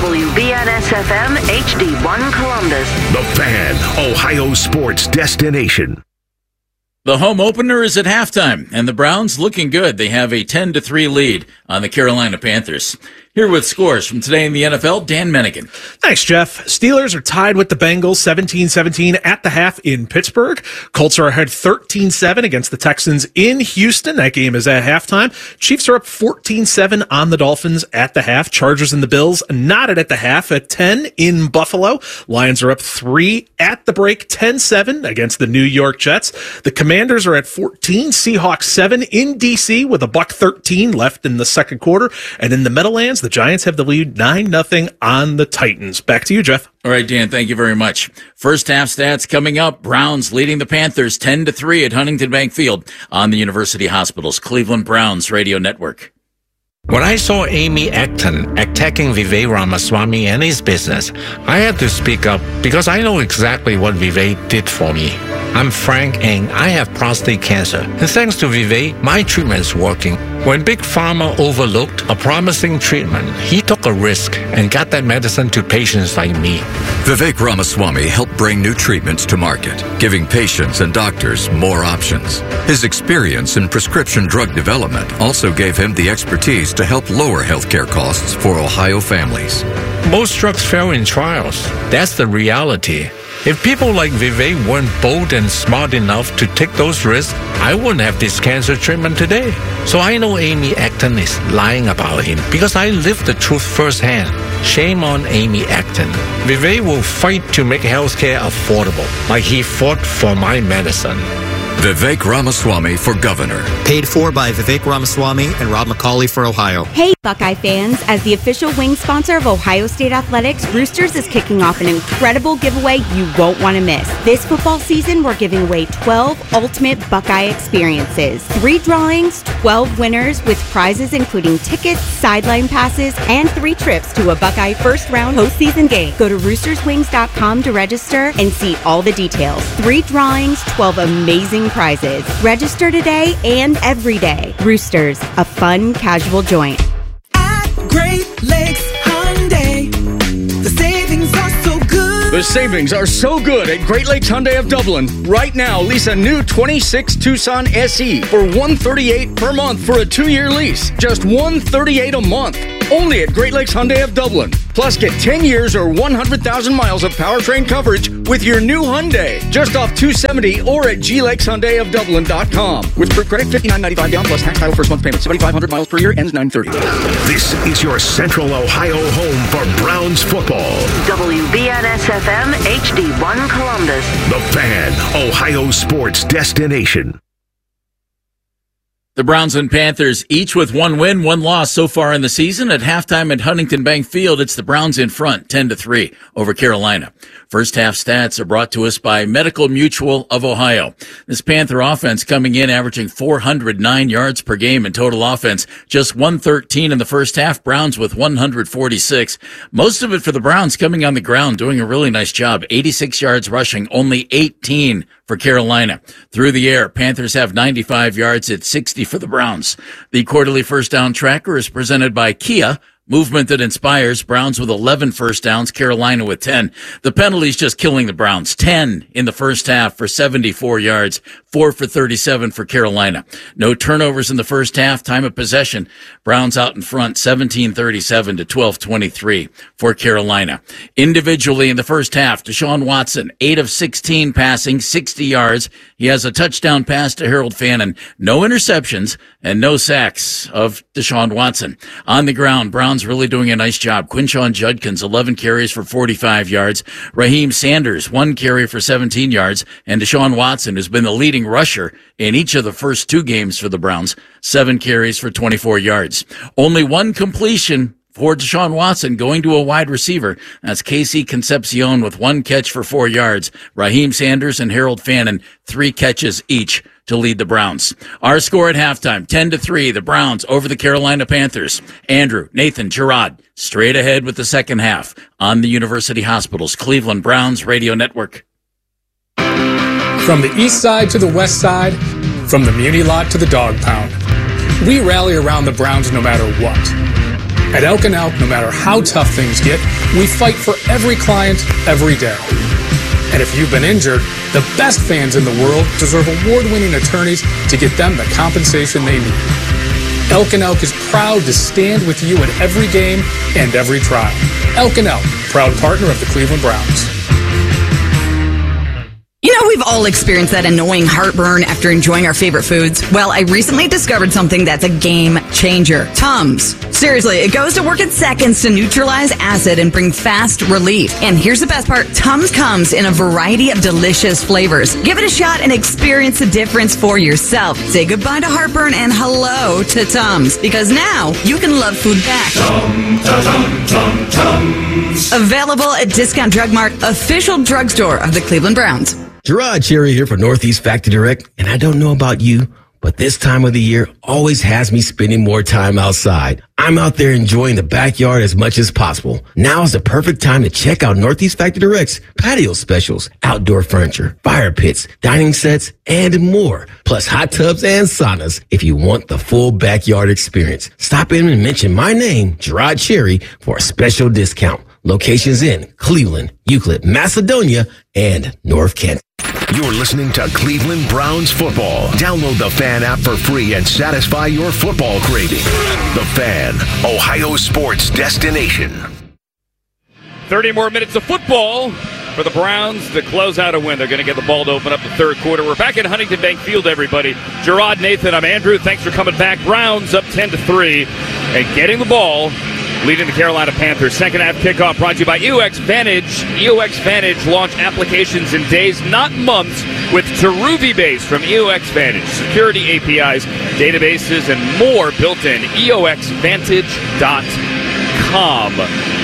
WBNS-FM HD1 Columbus. The Fan, Ohio sports destination. The home opener is at halftime, and the Browns looking good. They have a 10-3 lead on the Carolina Panthers. Here with scores from today in the NFL, Dan Mennigan. Thanks, Jeff. Steelers are tied with the Bengals 17-17 at the half in Pittsburgh. Colts are ahead 13-7 against the Texans in Houston. That game is at halftime. Chiefs are up 14-7 on the Dolphins at the half. Chargers and the Bills knotted at the half at 10 in Buffalo. Lions are up 3 at the break, 10-7 against the New York Jets. The Commanders are at 14, Seahawks 7 in D.C. with a $1:13 left in the second quarter. And in the Meadowlands, the Giants have the lead 9-0 on the Titans. Back to you, Jeff. All right, Dan, thank you very much. First half stats coming up. Browns leading the Panthers 10-3 at Huntington Bank Field on the University Hospitals Cleveland Browns Radio Network. When I saw Amy Acton attacking Vivek Ramaswamy and his business, I had to speak up because I know exactly what Vivek did for me. I'm Frank and I have prostate cancer. And thanks to Vivek, my treatment is working. When Big Pharma overlooked a promising treatment, he took a risk and got that medicine to patients like me. Vivek Ramaswamy helped bring new treatments to market, giving patients and doctors more options. His experience in prescription drug development also gave him the expertise to help lower healthcare costs for Ohio families. Most drugs fail in trials. That's the reality. If people like Vivek weren't bold and smart enough to take those risks, I wouldn't have this cancer treatment today. So I know Amy Acton is lying about him because I lived the truth firsthand. Shame on Amy Acton. Vivek will fight to make healthcare affordable, like he fought for my medicine. Vivek Ramaswamy for governor. Paid for by Vivek Ramaswamy and Rob McCauley for Ohio. Hey, Buckeye fans. As the official wing sponsor of Ohio State Athletics, Roosters is kicking off an incredible giveaway you won't want to miss. This football season, we're giving away 12 ultimate Buckeye experiences. 3 drawings, 12 winners with prizes including tickets, sideline passes, and 3 trips to a Buckeye first-round postseason game. Go to roosterswings.com to register and see all the details. 3 drawings, 12 amazing prizes. Register today and every day. Roosters, a fun, casual joint. At Great Lakes Hyundai, the savings are so good. The savings are so good at Great Lakes Hyundai of Dublin. Right now, lease a new 26 Tucson SE for $138 per month for a 2-year lease. Just $138 a month. Only at Great Lakes Hyundai of Dublin. Plus, get 10 years or 100,000 miles of powertrain coverage with your new Hyundai. Just off 270 or at glakeshyundaiofdublin.com. With group credit, $59.95 down plus tax title first month payment. 7,500 miles per year, ends 9/30. This is your Central Ohio home for Browns football. WBNS-FM HD1 Columbus. The Fan, Ohio sports destination. The Browns and Panthers each with 1 win, 1 loss so far in the season. At halftime at Huntington Bank Field, it's the Browns in front, 10-3 over Carolina. First half stats are brought to us by Medical Mutual of Ohio. This Panther offense coming in averaging 409 yards per game in total offense, just 113 in the first half. Browns with 146. Most of it for the Browns coming on the ground, doing a really nice job. 86 yards rushing, only 18 for Carolina. Through the air, Panthers have 95 yards at 60 for the Browns. The quarterly first down tracker is presented by Kia. Movement that inspires. Browns with 11 first downs, Carolina with 10. The penalties just killing the Browns. 10 in the first half for 74 yards, 4 for 37 for Carolina. No turnovers in the first half. Time of possession, Browns out in front, 17-37 to 12-23 for Carolina. Individually in the first half, Deshaun Watson, 8 of 16 passing, 60 yards. He has a touchdown pass to Harold Fannin. No interceptions and no sacks of Deshaun Watson. On the ground, Browns really doing a nice job. Quinshon Judkins, 11 carries for 45 yards. Raheem Sanders, 1 carry for 17 yards. And Deshaun Watson has been the leading rusher in each of the first 2 games for the Browns, 7 carries for 24 yards. Only 1 completion for Deshaun Watson going to a wide receiver. That's Casey Concepcion with 1 catch for 4 yards. Raheem Sanders and Harold Fannin, 3 catches each to lead the Browns. Our score at halftime, 10-3, the Browns over the Carolina Panthers. Andrew, Nathan, Gerard, straight ahead with the second half on the University Hospital's Cleveland Browns Radio Network. From the east side to the west side, from the Muni Lot to the Dog Pound, we rally around the Browns no matter what. At Elk & Elk, no matter how tough things get, we fight for every client, every day. And if you've been injured, the best fans in the world deserve award-winning attorneys to get them the compensation they need. Elk & Elk is proud to stand with you at every game and every trial. Elk & Elk, proud partner of the Cleveland Browns. You know, we've all experienced that annoying heartburn after enjoying our favorite foods. Well, I recently discovered something that's a game changer. Tums. Seriously, it goes to work in seconds to neutralize acid and bring fast relief. And here's the best part. Tums comes in a variety of delicious flavors. Give it a shot and experience the difference for yourself. Say goodbye to heartburn and hello to Tums. Because now you can love food back. Tums. Available at Discount Drug Mart, official drugstore of the Cleveland Browns. Gerard Cherry here for Northeast Factory Direct, and I don't know about you, but this time of the year always has me spending more time outside. I'm out there enjoying the backyard as much as possible. Now is the perfect time to check out Northeast Factory Direct's patio specials, outdoor furniture, fire pits, dining sets, and more. Plus hot tubs and saunas if you want the full backyard experience. Stop in and mention my name, Gerard Cherry, for a special discount. Locations in Cleveland, Euclid, Macedonia, and North Kent. You're listening to Cleveland Browns football. Download the Fan app for free and satisfy your football craving. The Fan, Ohio sports destination. 30 more minutes of football for the Browns to close out a win. They're going to get the ball to open up the third quarter. We're back at Huntington Bank Field, everybody. Gerard, Nathan, I'm Andrew. Thanks for coming back. Browns up 10-3 and getting the ball leading the Carolina Panthers. Second half kickoff brought to you by EOX Vantage. EOX Vantage launch applications in days, not months, with Teruvi Base from EOX Vantage. Security APIs, databases, and more built in. EOXVantage.com.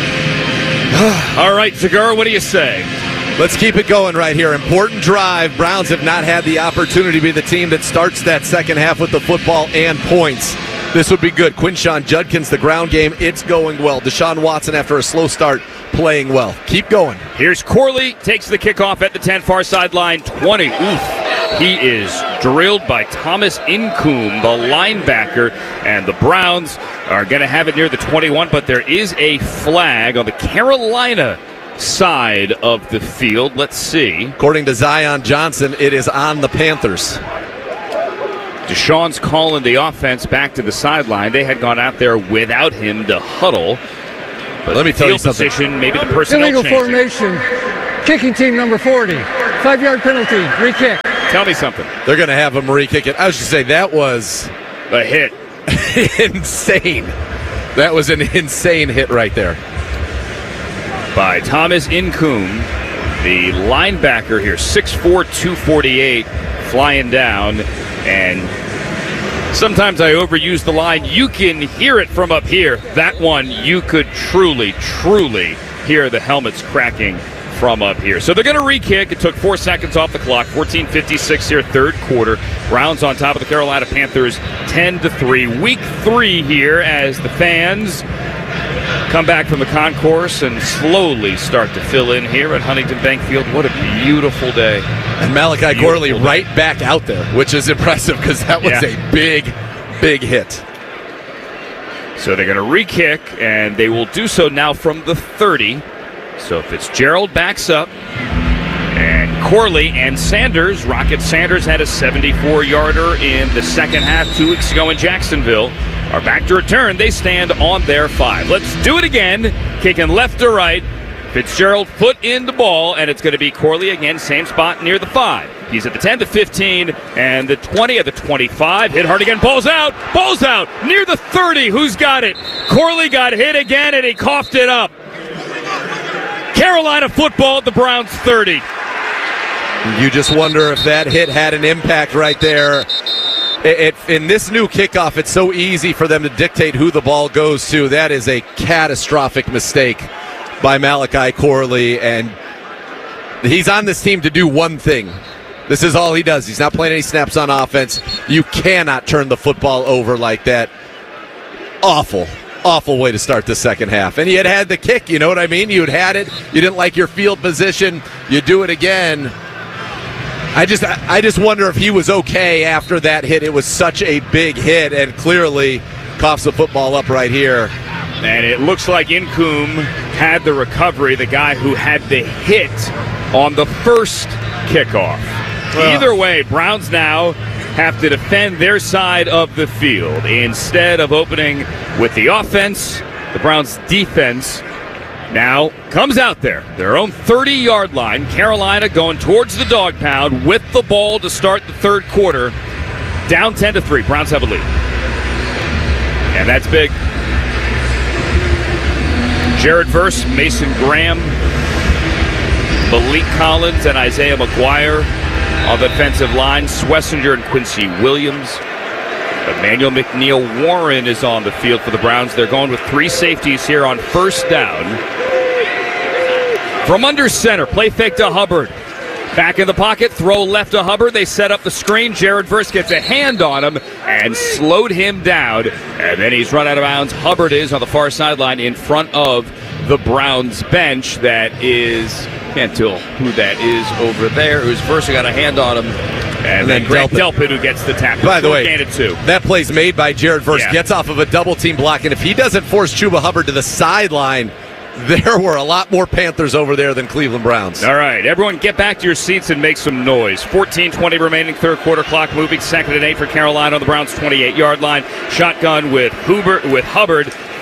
All right, Zagura, what do you say? Let's keep it going right here. Important drive. Browns have not had the opportunity to be the team that starts that second half with the football and points. This would be good. Quinshon Judkins, the ground game, it's going well. Deshaun Watson, after a slow start, playing well. Keep going. Here's Corley, takes the kickoff at the 10, far sideline, 20. Oof. He is drilled by Thomas Incoom, the linebacker, and the Browns are going to have it near the 21, but there is a flag on the Carolina side of the field. Let's see. According to Zion Johnson, it is on the Panthers. Deshaun's calling the offense back to the sideline. They had gone out there without him to huddle. But let me tell you something. Position, maybe the personnel illegal changing. Formation. Kicking team number 40. 5-yard penalty. Re-kick. Tell me something. They're going to have him re-kick it. I was just saying, that was a hit. Insane. That was an insane hit right there. By Thomas Incoom, the linebacker here, 6'4", 248, flying down. And sometimes I overuse the line, you can hear it from up here. That one, you could truly, truly hear the helmets cracking from up here. So they're going to re-kick. It took 4 seconds off the clock. 14:56 here, third quarter. Browns on top of the Carolina Panthers, 10-3. Week 3 here as the fans come back from the concourse and slowly start to fill in here at Huntington Bank Field. What a beautiful day. And Malachi Corley right back out there, which is impressive because that was a big, big hit. So they're going to re-kick, and they will do so now from the 30. So Fitzgerald backs up, and Corley and Sanders, Rocket Sanders had a 74-yarder in the second half 2 weeks ago in Jacksonville, are back to return. They stand on their 5. Let's do it again. Kicking left to right. Fitzgerald foot in the ball, and it's going to be Corley again, same spot near the 5. He's at the 10 to 15, and the 20 at the 25. Hit hard again, balls out, near the 30. Who's got it? Corley got hit again, and he coughed it up. Carolina football at the Browns 30. You just wonder if that hit had an impact right there. In this new kickoff, it's so easy for them to dictate who the ball goes to. That is a catastrophic mistake by Malachi Corley, and he's on this team to do one thing. This is all he does. He's not playing any snaps on offense. You cannot turn the football over like that. Awful way to start the second half. And you had the kick, you know what I mean? You had it. You didn't like your field position. You do it again. I just wonder if he was okay after that hit. It was such a big hit, and clearly coughs the football up right here. And it looks like Incoom had the recovery, the guy who had the hit on the first kickoff. Either way, Browns now have to defend their side of the field. Instead of opening with the offense, the Browns defense now comes out there. Their own 30-yard line. Carolina going towards the dog pound with the ball to start the third quarter. Down 10-3. Browns have a lead. And that's big. Jared Verse, Mason Graham, Malik Collins, and Isaiah McGuire on the defensive line. Swessinger and Quincy Williams. Emmanuel McNeil Warren is on the field for the Browns. They're going with 3 safeties here on first down. From under center, play fake to Hubbard. Back in the pocket, throw left to Hubbard. They set up the screen. Jared Verse gets a hand on him and slowed him down. And then he's run out of bounds. Hubbard is on the far sideline in front of the Browns bench. That is, can't tell who that is over there. It was Verse who got a hand on him. And then Greg Delpit who gets the tackle. By the way, gain it 2. That play's made by Jared Verse. Yeah. Gets off of a double team block. And if he doesn't force Chuba Hubbard to the sideline, there were a lot more Panthers over there than Cleveland Browns. All right, everyone get back to your seats and make some noise. 14:20 remaining, third quarter clock moving. 2nd and 8 for Carolina on the Browns' 28-yard line. Shotgun with Hubbard.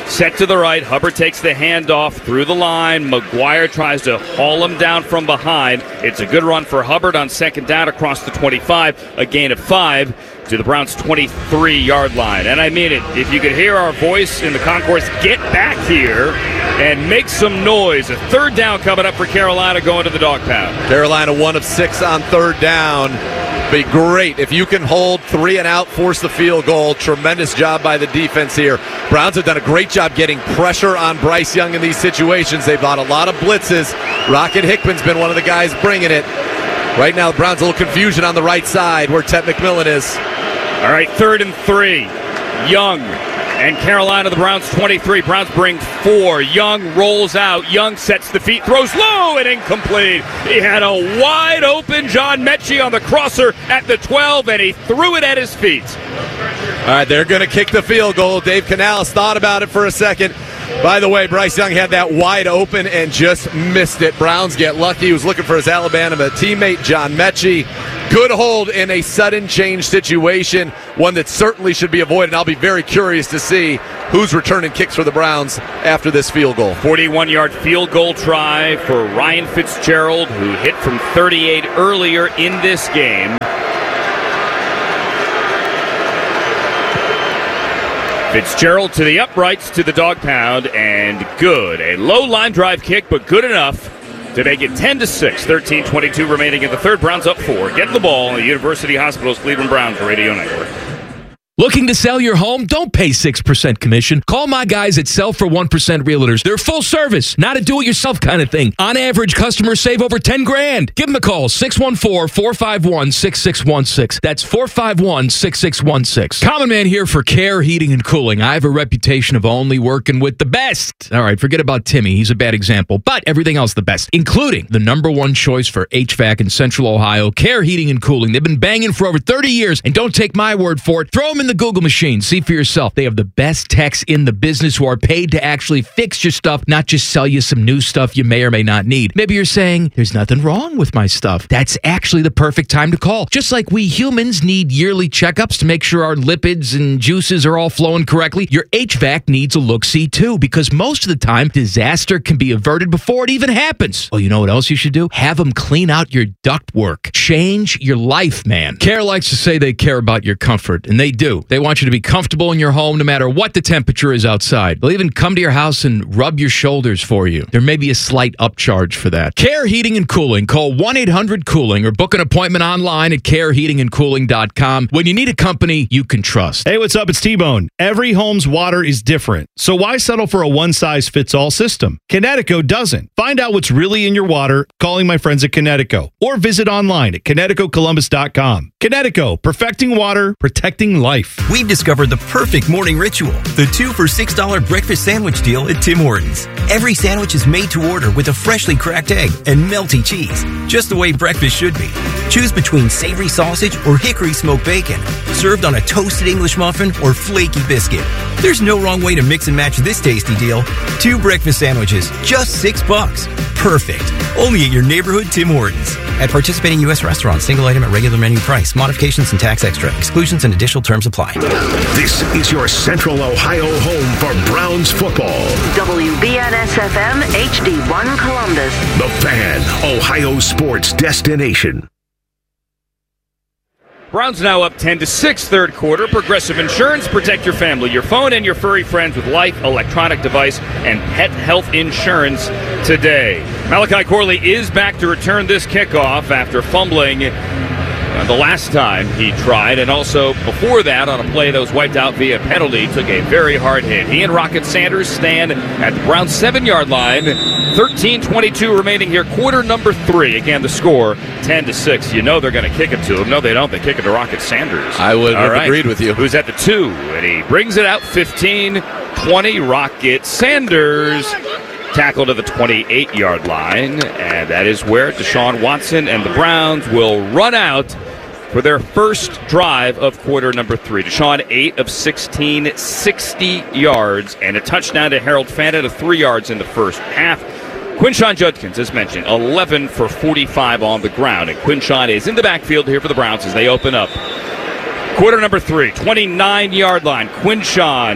Set to the right. Hubbard takes the handoff through the line. McGuire tries to haul him down from behind. It's a good run for Hubbard on second down across the 25. A gain of 5 to the Browns' 23-yard line. And I mean it. If you could hear our voice in the concourse, get back here and make some noise. A third down coming up for Carolina going to the dog pound. Carolina 1 of 6 on third down. Be great if you can hold 3 and out, force the field goal. Tremendous job by the defense here. Browns have done a great job getting pressure on Bryce Young in these situations. They've bought a lot of blitzes. Rocket Hickman's been one of the guys bringing it. Right now, the Browns a little confusion on the right side where Ted McMillan is. All right, 3rd and 3. Young and Carolina, the Browns 23. Browns bring 4. Young rolls out. Young sets the feet, throws low and incomplete. He had a wide open John Mechie on the crosser at the 12, and he threw it at his feet. All right, they're going to kick the field goal. Dave Canales thought about it for a second. By the way, Bryce Young had that wide open and just missed it. Browns get lucky. He was looking for his Alabama teammate, John Mechie. Good hold in a sudden change situation, one that certainly should be avoided. I'll be very curious to see who's returning kicks for the Browns after this field goal. 41-yard field goal try for Ryan Fitzgerald, who hit from 38 earlier in this game. Fitzgerald to the uprights to the dog pound, and good. A low line drive kick, but good enough to make it 10-6. 13:22 remaining in the third. Browns up 4. Get the ball on the University Hospital's Cleveland Browns Radio Network. Looking to sell your home? Don't pay 6% commission. Call my guys at Sell for 1% Realtors. They're full service, not a do-it-yourself kind of thing. On average, customers save over $10,000. Give them a call, 614-451-6616. That's 451-6616. Common Man here for Care Heating and Cooling. I have a reputation of only working with the best. All right, forget about Timmy. He's a bad example, but everything else the best, including the #1 choice for HVAC in Central Ohio, Care Heating and Cooling. They've been banging for over 30 years, and don't take my word for it. Throw them in the Google machine. See for yourself. They have the best techs in the business who are paid to actually fix your stuff, not just sell you some new stuff you may or may not need. Maybe you're saying, there's nothing wrong with my stuff. That's actually the perfect time to call. Just like we humans need yearly checkups to make sure our lipids and juices are all flowing correctly, your HVAC needs a look-see too, because most of the time, disaster can be averted before it even happens. Well, you know what else you should do? Have them clean out your ductwork. Change your life, man. Care likes to say they care about your comfort, and they do. They want you to be comfortable in your home no matter what the temperature is outside. They'll even come to your house and rub your shoulders for you. There may be a slight upcharge for that. Care Heating and Cooling. Call 1-800-COOLING or book an appointment online at careheatingandcooling.com when you need a company you can trust. Hey, what's up? It's T-Bone. Every home's water is different, so why settle for a one-size-fits-all system? Connecticut doesn't. Find out what's really in your water calling my friends at Connecticut, or visit online at ConnecticutColumbus.com. Connecticut, perfecting water, protecting life. We've discovered the perfect morning ritual, the 2 for $6 breakfast sandwich deal at Tim Hortons. Every sandwich is made to order with a freshly cracked egg and melty cheese, just the way breakfast should be. Choose between savory sausage or hickory smoked bacon, served on a toasted English muffin or flaky biscuit. There's no wrong way to mix and match this tasty deal. 2 breakfast sandwiches, just $6. Perfect. Only at your neighborhood Tim Hortons. At participating U.S. restaurants, single item at regular menu price. Modifications and tax extra. Exclusions and additional terms apply. This is your Central Ohio home for Browns football. WBNS-FM HD1 Columbus. The Fan, Ohio sports destination. Browns now up 10-6, third quarter. Progressive Insurance. Protect your family, your phone, and your furry friends with life, electronic device, and pet health insurance today. Malachi Corley is back to return this kickoff after fumbling the last time he tried, and also before that on a play that was wiped out via penalty, took a very hard hit. He and Rocket Sanders stand at the Browns' 7-yard line. 13:22 remaining here, quarter number 3. Again, the score 10-6. You know they're going to kick it to him. No, they don't. They kick it to Rocket Sanders. I would have agreed with you. Who's at the 2, and he brings it out 15-20. Rocket Sanders tackled to the 28-yard line, and that is where Deshaun Watson and the Browns will run out for their first drive of quarter number 3. Deshaun, 8 of 16, 60 yards, and a touchdown to Harold Fanta, 3 yards in the first half. Quinshon Judkins, as mentioned, 11 for 45 on the ground, and Quinshon is in the backfield here for the Browns as they open up. Quarter number 3, 29-yard line. Quinshon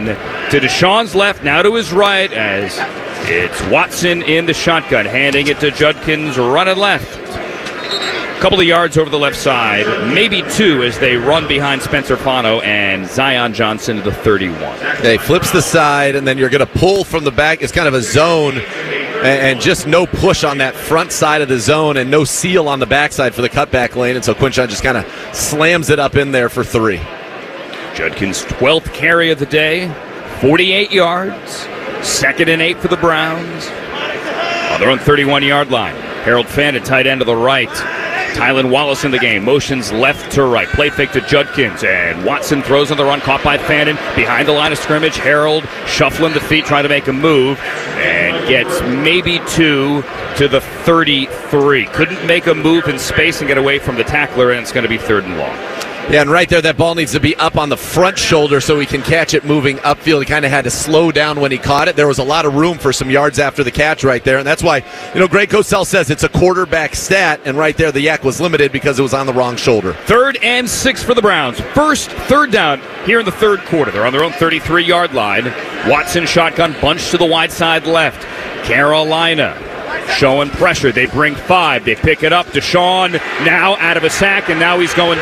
to Deshaun's left, now to his right, as it's Watson in the shotgun, handing it to Judkins, running left. A couple of yards over the left side, maybe 2 as they run behind Spencer Fano and Zion Johnson to the 31. Okay, flips the side, and then you're going to pull from the back. It's kind of a zone, and just no push on that front side of the zone and no seal on the backside for the cutback lane, and so Quinshon just kind of slams it up in there for 3. Judkins' 12th carry of the day, 48 yards, 2nd and 8 for the Browns. On their own 31-yard line, Harold Fant at tight end to the right. Tylan Wallace in the game, motions left to right. Play fake to Judkins, and Watson throws on the run, caught by Fannin. Behind the line of scrimmage, Harold shuffling the feet, trying to make a move, and gets maybe 2 to the 33. Couldn't make a move in space and get away from the tackler, and it's going to be 3rd and long. Yeah, and right there, that ball needs to be up on the front shoulder so he can catch it moving upfield. He kind of had to slow down when he caught it. There was a lot of room for some yards after the catch right there, and that's why, Greg Cosell says it's a quarterback stat, and right there the yak was limited because it was on the wrong shoulder. 3rd and 6 for the Browns. First third down here in the 3rd quarter. They're on their own 33-yard line. Watson shotgun, bunch to the wide side left. Carolina showing pressure. They bring 5. They pick it up. Deshaun now out of a sack, and now he's going